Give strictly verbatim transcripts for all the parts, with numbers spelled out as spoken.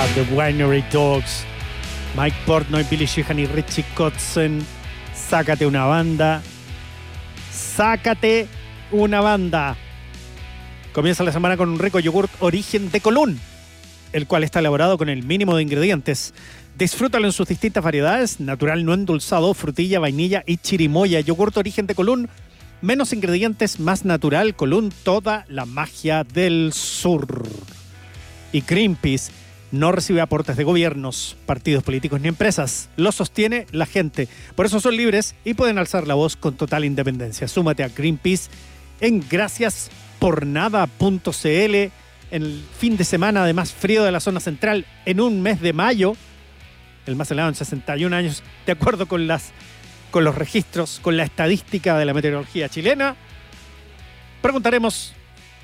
Ah, The Winery Dogs. Mike Portnoy, Billy Sheehan y Richie Kotzen. Sácate una banda. Sácate una banda. Comienza la semana con un rico yogurt origen de Colún, el cual está elaborado con el mínimo de ingredientes. Disfrútalo en sus distintas variedades: natural, no endulzado, frutilla, vainilla y chirimoya. Yogurt origen de Colún. Menos ingredientes, más natural. Colún, toda la magia del sur. Y Greenpeace no recibe aportes de gobiernos, partidos políticos ni empresas. Lo sostiene la gente. Por eso son libres y pueden alzar la voz con total independencia. Súmate a Greenpeace en gracias por nada punto c l. En el fin de semana de más frío de la zona central, en un mes de mayo, el más helado en sesenta y un años, de acuerdo con, las, con los registros, con la estadística de la meteorología chilena. Preguntaremos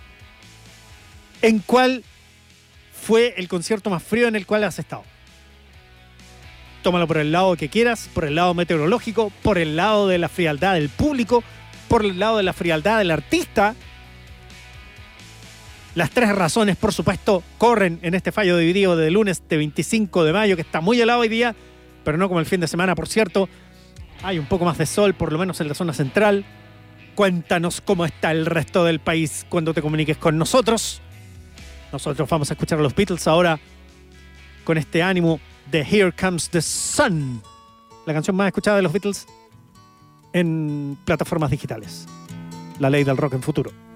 en cuál fue el concierto más frío en el cual has estado. Tómalo por el lado que quieras, por el lado meteorológico, por el lado de la frialdad del público, por el lado de la frialdad del artista. Las tres razones, por supuesto, corren en este fallo dividido de lunes de veinticinco de mayo, que está muy helado hoy día, pero no como el fin de semana, por cierto. Hay un poco más de sol, por lo menos en la zona central. Cuéntanos cómo está el resto del país cuando te comuniques con nosotros. Nosotros vamos a escuchar a los Beatles ahora con este ánimo de Here Comes the Sun, la canción más escuchada de los Beatles en plataformas digitales. La ley del rock en futuro.